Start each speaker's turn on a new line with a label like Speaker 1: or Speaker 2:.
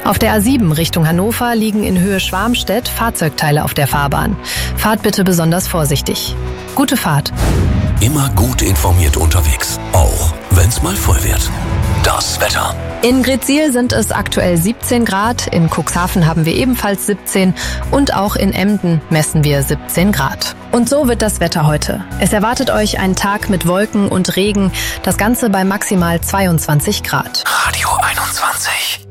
Speaker 1: Auf der A7 Richtung Hannover liegen in Höhe Schwarmstedt Fahrzeugteile auf der Fahrbahn. Fahrt bitte besonders vorsichtig. Gute Fahrt.
Speaker 2: Immer gut informiert unterwegs, auch wenn es mal voll wird. Das Wetter.
Speaker 1: In Greetsiel sind es aktuell 17 Grad, in Cuxhaven haben wir ebenfalls 17 und auch in Emden messen wir 17 Grad. Und so wird das Wetter heute. Es erwartet euch ein Tag mit Wolken und Regen, das Ganze bei maximal 22 Grad.
Speaker 2: Radio 21.